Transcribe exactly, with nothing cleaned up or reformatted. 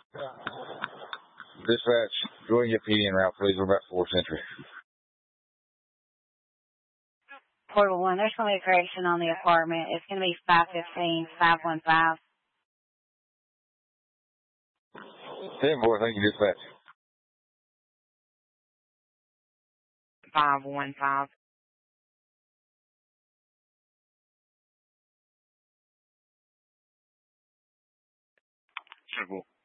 Dispatch, go and get P D en route, please. We're about fourth Century. Portable one, there's going to be a correction on the apartment. It's going to be five fifteen, five one five. ten four, thank you, dispatch. five one five. Sure, cool.